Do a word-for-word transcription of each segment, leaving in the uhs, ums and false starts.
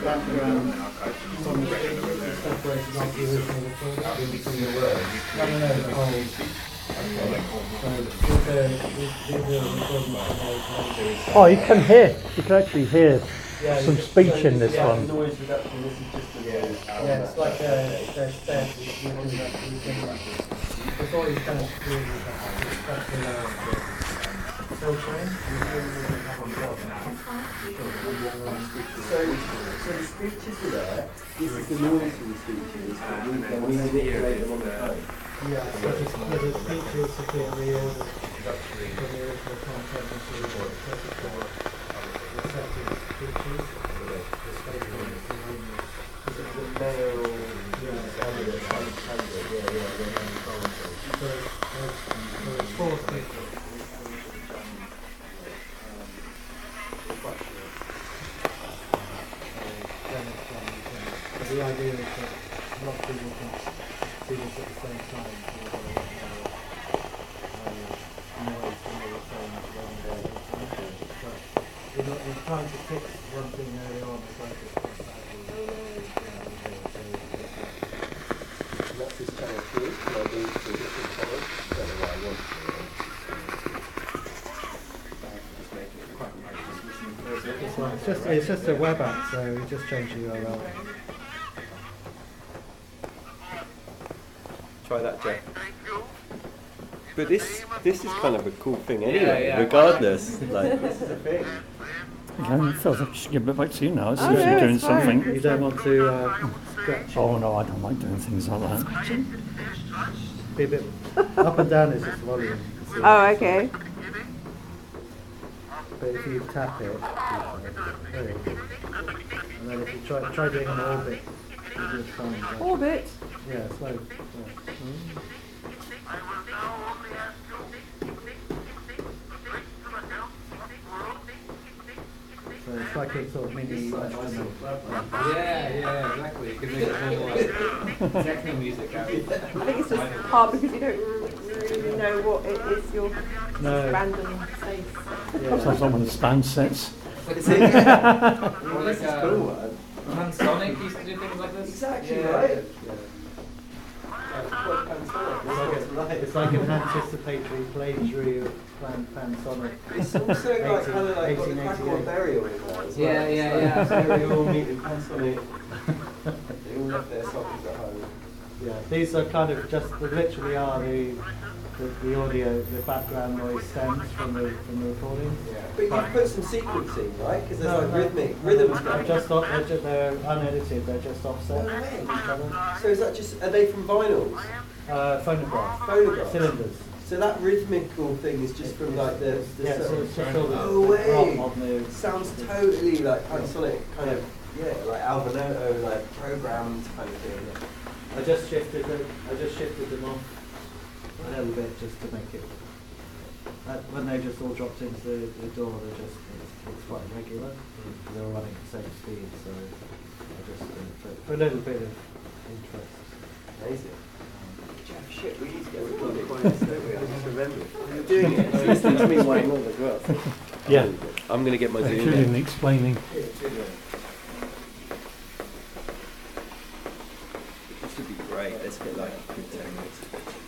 background sonic is separated off the original recording. In between the words? No, no, no, the whole. Oh, you can hear, you can actually hear yeah, some speech so, in this yeah, one. Noise reduction, this is just a yeah, yeah, it's like a, there's stairs, before you kind of do that, filtering. So, so the speeches are there, this is the noise from the speeches, and we manipulate them on the phone. Yeah, so the, the speeches appear reordered from the original content into the particular receptive speeches. Is it the male, yeah, candidate, candidate, yeah, yeah, yeah, so there's four speeches. The idea is that a lot of people can see this at the same time. So noise from the same one day. But you're, not, you're trying to fix one thing early on, so it's that's this channel three, so I do to a different channel. I don't know why I want to. It's, like, it's just it's just a web app, so we just change the U R L. Try that, Jeff. But this this is kind of a cool thing anyway, Yeah, yeah. regardless. Like, This is a thing. Yeah, it feels like I should give it back to you now. It Oh, seems no, you're doing it's fine. something. You don't want to uh, scratch. Oh no, I don't like doing things like that. Be a bit up and down is just volume. So- Oh, okay. But if you tap it, there you go. And then if you try try doing an orbit, you do fine. Like, Orbit. yeah, slow. Yeah. So it's like a sort of mini instrument. Yeah, yeah, exactly. You can make it more like techno music out of it. I think it's just hard because you don't really know what it is you're No. random space. Yeah. So someone stand sets. Is it? well, this is um, cool, man. Pansonic used to do things like this. Exactly Yeah. right. Yeah. That's quite Pansonic. It's like, It's a, it's like an anticipatory playthrough of Pan Pansonic. It's also like kind of like got the Crackle Burial in there as well. Yeah, yeah, yeah. So we all meet in Pansonic. They all left their sockets at home. Yeah, these are kind of just, they literally are the, the, the audio, the background noise stems from the, from the recordings. Yeah. But you've put some sequencing, right? Because there's No, like no, rhythmic, no, rhythms They're going. just, off, they're, just, they're unedited, they're just offset No way. from each other. So is that just, are they from vinyls? Uh, phonograph. Phonographs? Cylinders. So that rhythmical thing is just from like the, the Yeah, so sound. it's just all the No way. drop on the... Sounds totally like Pansonic, kind of, yeah, like Alvanoto, like programmed kind of thing. I just shifted them, I just shifted them off a little bit just to make it... Uh, when they just all dropped into the, the door, they're just, it's, it's quite regular. Mm. They were running at the same speed, so I just, uh, for, for a little bit of interest. Amazing. Jeff, shit, we need to get recorded by this, don't we? I just remembered. You're doing it. It's listening to me while I'm on as well. Yeah. I'm going to get my Zoom Including in. explaining. This would be great. Let's get like a good ten minutes.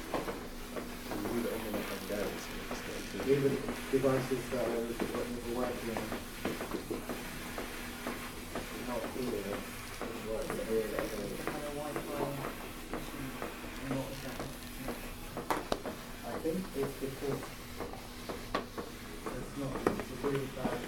Even devices that are working on not here, I think it's because it's not, it's a really bad